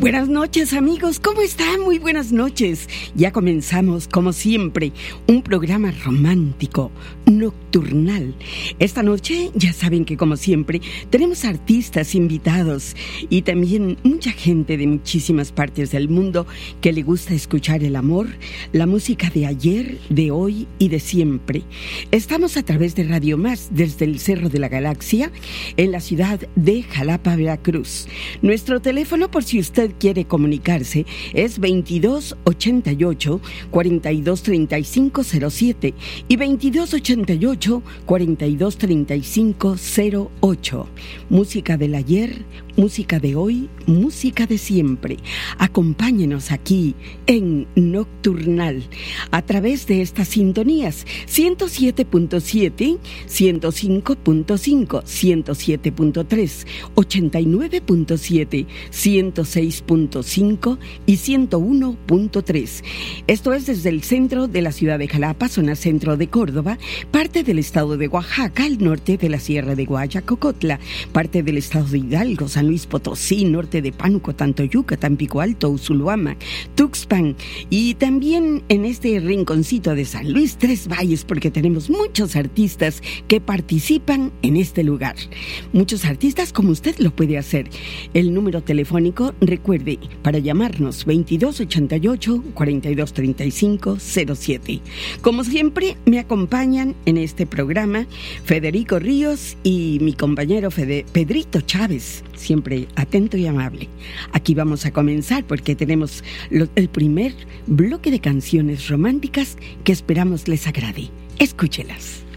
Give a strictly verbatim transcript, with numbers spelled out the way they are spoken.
Buenas noches, amigos, ¿cómo están? Muy buenas noches. Ya comenzamos, como siempre, un programa romántico, nocturnal. Esta noche, ya saben que como siempre, tenemos artistas invitados y también mucha gente de muchísimas partes del mundo que le gusta escuchar el amor, la música de ayer, de hoy y de siempre. Estamos a través de Radio Más desde el Cerro de la Galaxia, en la ciudad de Jalapa, Veracruz. Nuestro teléfono, por si usted quiere comunicarse, es veintidós ochenta y ocho, cuarenta y dos treinta y cinco cero siete y veintidós ochenta y ocho, cuarenta y dos treinta y cinco cero ocho. Música del ayer, música de hoy, música de siempre. Acompáñenos aquí en Nocturnal a través de estas sintonías: ciento siete punto siete, ciento cinco punto cinco, ciento siete punto tres, ochenta y nueve punto siete, ciento seis punto cinco y ciento uno punto tres. Esto es desde el centro de la ciudad de Jalapa, zona centro de Córdoba, parte del estado de Oaxaca, al norte de la sierra de Guayacocotla, parte del estado de Hidalgo, San Luis Potosí, norte de Pánuco, Tantoyuca, Tampico Alto, Usulhuama, Tuxpan, y también en este rinconcito de San Luis, Tres Valles, porque tenemos muchos artistas que participan en este lugar. Muchos artistas como usted lo puede hacer. El número telefónico, recuerde, para llamarnos, veintidós ochenta y ocho, cuarenta y dos treinta y cinco cero siete. Como siempre, me acompañan en este programa Federico Ríos y mi compañero Fede, Pedrito Chávez, siempre atento y amable. Aquí vamos a comenzar porque tenemos lo, el primer bloque de canciones románticas que esperamos les agrade. Escúchelas.